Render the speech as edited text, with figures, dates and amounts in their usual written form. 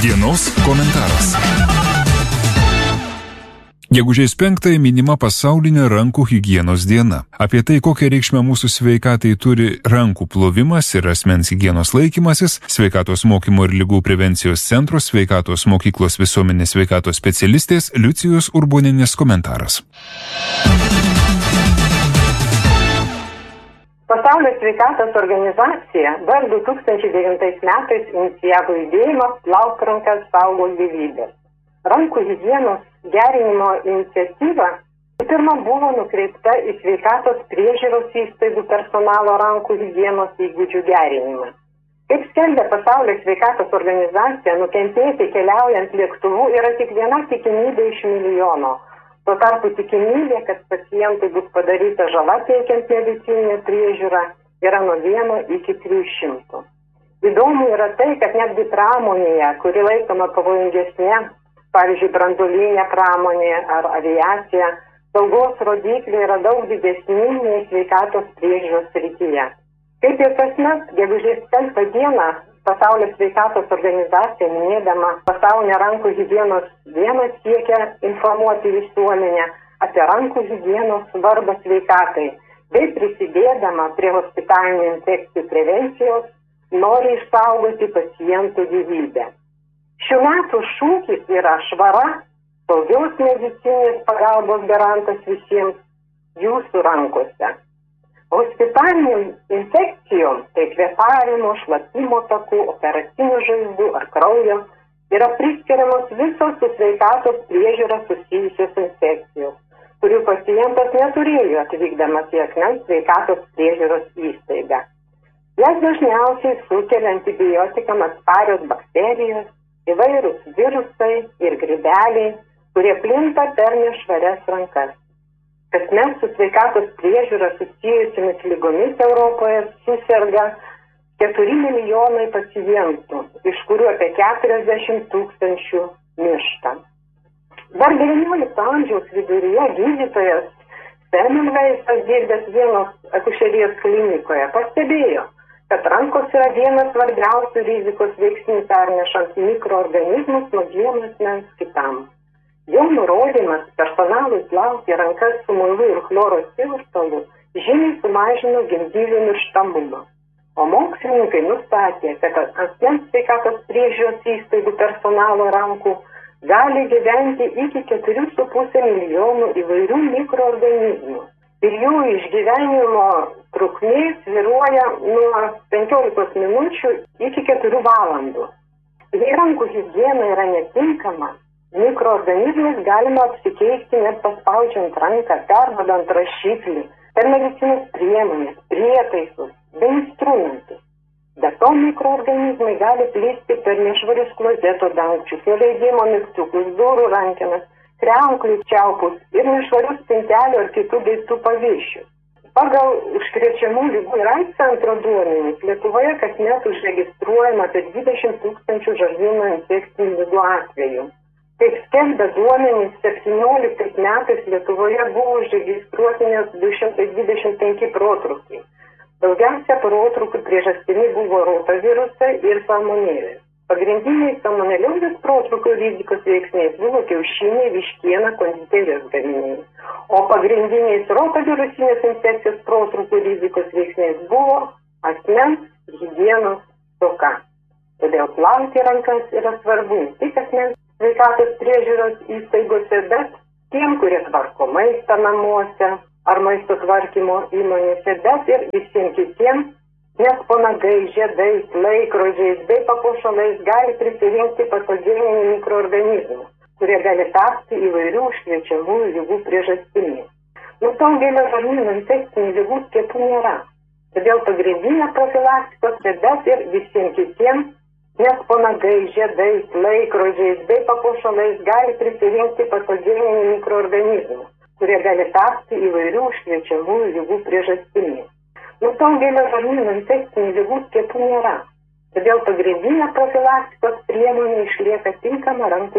Dienos komentaras. Gegužės 5 minima pasaulinė rankų higienos diena. Apie tai, kokią reikšmę mūsų sveikatai turi rankų plovimas ir asmens higienos laikymasis, Sveikatos mokymo ir lygų prevencijos centro Sveikatos mokyklos visuomenės sveikatos specialistės Liucijos Urbonienės komentaras. Pasaulio sveikatos organizacija dar 2009 metais inicijavo judėjimą Plauk rankas, saugok gyvybės. Rankų higienos gerinimo iniciatyva pirma buvo nukreipta į sveikatos priežiūros įstaigų personalo rankų higienos įgūdžių gerinimą. Kaip skelbia Pasaulio sveikatos organizacija, nukentėti keliaujant lėktuvu yra tik viena tikimybė iš milijono. Tuo tarpu tikimybė, kad pacientui bus padaryta žala teikiant medicininę priežiūrą, yra nuo 1 iki 300. Įdomu yra tai, kad netgi pramonėje, kuri laikoma pavojingesnė, pavyzdžiui, branduolinė pramonė ar aviacija, saugos rodikliai yra daug didesni nei sveikatos priežiūros srityje. Kaip ir kasmet, gegužės 5 dieną Pasaulio sveikatos organizacija, minėdama pasaulinę rankų higienos dieną, siekia informuoti visuomenę apie rankų higienos svarbą sveikatai, bei prisidėdama prie hospitalinių infekcijų prevencijos, nori išsaugoti pacientų gyvybę. Šių metų šūkis yra švara, saugios medicininės pagalbos garantas visiems jūsų rankose. Hospitalinių infekcijom, tai kvėpavimo, šlapimo takų, operacinių žaizdų ar kraujo, yra priskiriamos visos su sveikatos priežiūra susijusios infekcijos, kurių pacientas neturėjo atvykdamas į asmens sveikatos priežiūros įstaigą. Jas dažniausiai sukelia antibiotikams atsparios bakterijos, įvairūs virusai ir grybeliai, kurie plinta per nešvarias rankas. Kasmet su sveikatos priežiūra susijusiamis ligomis Europoje suserga 4 milijonai pacientų, iš kurių apie 40 000 miršta. Dar 19 amžiaus viduryje gydytojas Semmelweisas, dirbęs vienos akušerijos klinikoje, pastebėjo, kad rankos yra vienas svarbiausių rizikos veiksnių pernešant mikroorganizmus nuo vieno asmens kitam. Jo nurodymas personalui plauti rankas su muilu ir chloro tirpalu žymiai sumažino gimdyvių mirštamumą. O mokslininkai nustatė, kad asmens sveikatos priežiūros įstaigų personalo rankų gali gyventi iki 4,5 milijonų įvairių mikroorganizmų. Ir jų išgyvenimo trukmė svyruoja nuo 15 minučių iki 4 valandų. Jei rankų higiena yra netinkama, mikroorganizmais galima apsikeisti net paspaudžiant ranką, perduodant rašiklį, per medicinos priemonės, prietaisus bei instrumentus. Be to mikroorganizmai gali plisti per nešvarius klozeto dangčius, nuleidimo mygtukus, durų rankenas, kriauklių čiaupus ir nešvarius spintelių ar kitų daiktų paviršius. Pagal užkrečiamų ligų ir AIDS centro duomenys, Lietuvoje kasmet užregistruojama apie 20 000 žarnyno infekcinių ligų atvejų. Kaip skelbia duomenys, 17 metais Lietuvoje buvo užregistruoti net 225 protrūkiai. Daugiausia protrūkių priežastimi buvo rotavirusai ir salmonelės. Pagrindiniais salmoneliozės protrūkių rizikos veiksniais buvo kiaušiniai, vištiena, konditerijos gaminiai. O pagrindiniais rotavirusinės infekcijos protrūkių rizikos veiksniais buvo asmens higienos stoka. Todėl plauti rankas yra svarbu ne tik asmens sveikatos priežiūros įstaigose, bet tiem, kurie tvarko maistą namuose ar maisto tvarkymo įmonėse, bet ir visiems kitiems, nes po nagais, žiedais, laikrodžiais bei papuošalais gali prisirinkti patogeninių mikroorganizmų, kurie gali tapti įvairių užkrečiamųjų ligų priežastimi. Nuo daugelio žarnyno infekcinių ligų skiepų nėra. Todėl pagrindinė profilaktikos, bet ir visiems kitiems, nes po nagais, žiedais, laikrodžiais bei papuošalais gali prisirinkti patogeninių mikroorganizmų, kurie gali tapti įvairių užkrečiamųjų ligų priežastimi. Nuo daugelio žarnyno infekcinių ligų skiepų nėra. Todėl pagrindinė profilaktikos priemonė išlieka tinkama rankų